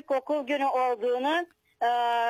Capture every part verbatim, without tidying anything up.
büyük okul günü olduğunu, e,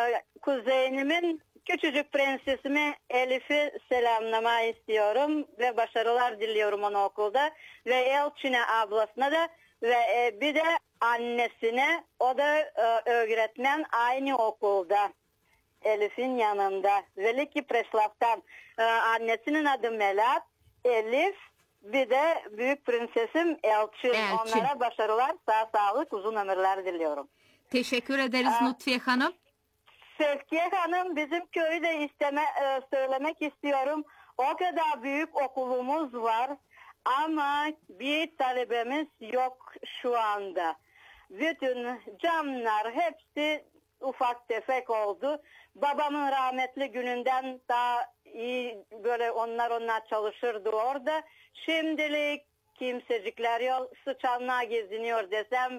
kuzenimin küçücük prensesimi Elif'i selamlama istiyorum ve başarılar diliyorum ona okulda ve Elçin'e ablasına da ve e, bir de annesine, o da e, öğretmen aynı okulda Elif'in yanında. Veliki Preslav'tan e, annesinin adı Melat, Elif, bir de büyük prensesim Elçin. Elçin. Onlara başarılar, sağ sağlık, uzun ömürler diliyorum. Teşekkür ederiz Aa, Lütfiye Hanım. Sevkiye Hanım, bizim köyü de isteme, e, söylemek istiyorum. O kadar büyük okulumuz var ama bir talebemiz yok şu anda. Bütün camlar hepsi ufak tefek oldu. Babamın rahmetli gününden daha iyi böyle onlar onlar çalışırdı orada. Şimdilik kimsecikler yok, sıçanlar geziniyor desem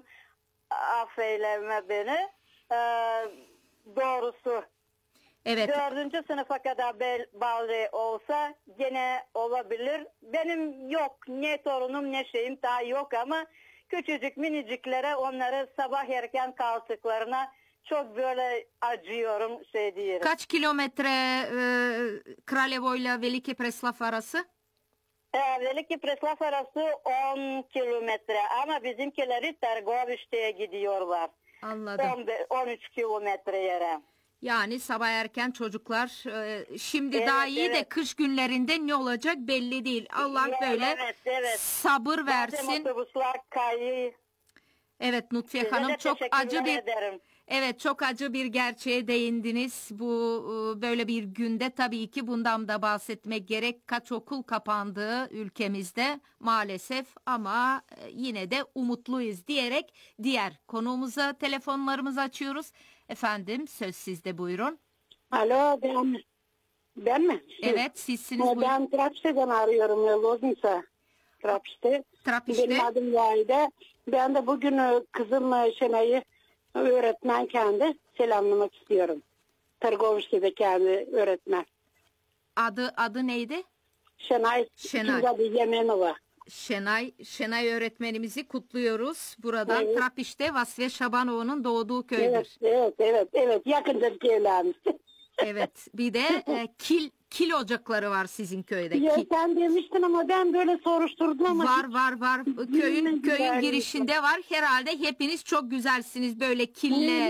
affeyleme beni. Ee, doğrusu. Evet. Dördüncü sınıfa kadar bale olsa gene olabilir. Benim yok, ne torunum ne şeyim daha yok ama küçücük miniciklere, onları sabah erken kalktıklarına çok böyle acıyorum, şey diyelim. Kaç kilometre e, Kraljevo ile Veliki Preslav arası? E, Veliki Preslav arası on kilometre ama bizimkileri Tergovişte'ye gidiyorlar. Anladım. on üç kilometre yere. Yani sabah erken çocuklar e, şimdi Evet, daha iyi evet. de kış günlerinde ne olacak belli değil. Allah Evet, böyle evet, evet. sabır versin. Bazen otobüsler kayıyor. Evet Lütfiye Size Hanım, de çok teşekkürler acı bir ederim. Evet, çok acı bir gerçeğe değindiniz. Bu e, böyle bir günde tabii ki bundan da bahsetmek gerek. Kaç okul kapandı ülkemizde maalesef ama e, yine de umutluyuz diyerek diğer konuğumuza telefonlarımızı açıyoruz. Efendim, söz sizde, buyurun. Alo, ben ben mi? Evet, sizsiniz, Ben buyurun. Trabzon'dan arıyorum, ya, Loznica. Trabzon. Trabzon'da. Benim adım Yayda. Ben de bugün e, kızım e, Şenay'ı öğretmen kendi selamlamak istiyorum. Tergovişte'de kendi öğretmen. Adı adı neydi? Şenay. Şenay. İkinci adı Yemenova. Şenay, Şenay öğretmenimizi kutluyoruz. Buradan Evet. Trabzon'da Vasfiye Şabanoğlu'nun doğduğu köydür. Evet, evet, evet, evet. Yakındır ki evlenmiş. Evet, bir de e, kil kil ocakları var sizin köyde. Ya Kil. sen demiştin ama ben böyle soruşturdum ama. Var var var. Köyün Bilmedim köyün yani. girişinde var. Herhalde hepiniz çok güzelsiniz böyle kille.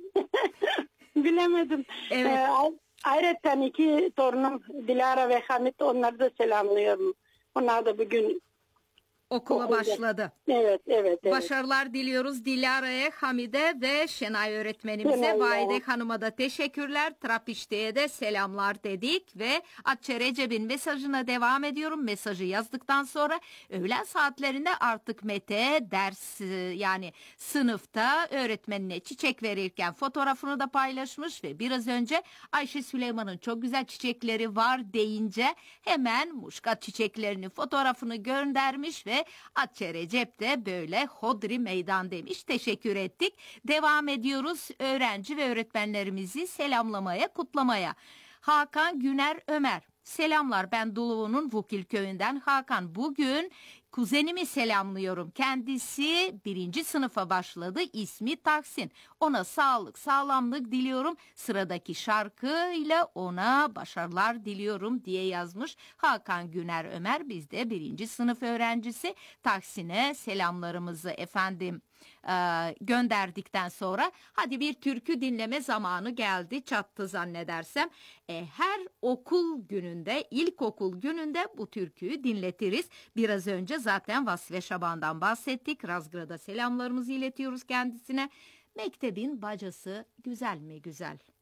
Bilemedim. Evet. Ee, ayrıca iki torunum Dilara ve Hamit, onları da selamlıyorum. Onlar da bugün Okula okulda. başladı. Evet, evet, evet. Başarılar diliyoruz Dilara'ya, Hamide ve Şenay öğretmenimize. Şenay Vahide ya. Hanım'a da teşekkürler. Trapişte'ye de selamlar dedik ve Atçe Recep'in mesajına devam ediyorum. Mesajı yazdıktan sonra öğlen saatlerinde artık Mete ders yani sınıfta öğretmenine çiçek verirken fotoğrafını da paylaşmış ve biraz önce Ayşe Süleyman'ın çok güzel çiçekleri var deyince hemen muşkat çiçeklerinin fotoğrafını göndermiş ve Atçe Recep de böyle hodri meydan demiş. Teşekkür ettik. Devam ediyoruz öğrenci ve öğretmenlerimizi selamlamaya, kutlamaya. Hakan Güner Ömer. Selamlar, ben Dulu'nun Vukil köyünden Hakan. Bugün kuzenimi selamlıyorum. Kendisi birinci sınıfa başladı. İsmi Tahsin. Ona sağlık, sağlamlık diliyorum. Sıradaki şarkıyla ona başarılar diliyorum diye yazmış Hakan Güner Ömer. Biz de birinci sınıf öğrencisi Tahsin'e selamlarımızı efendim e, gönderdikten sonra hadi bir türkü dinleme zamanı geldi, çattı zannedersem. E, her okul gününde, ilkokul gününde bu türküyü dinletiriz. Biraz önce zaten Vasfiye Şaban'dan bahsettik. Razgrad'a selamlarımızı iletiyoruz kendisine. Mektebin bacası güzel mi güzel.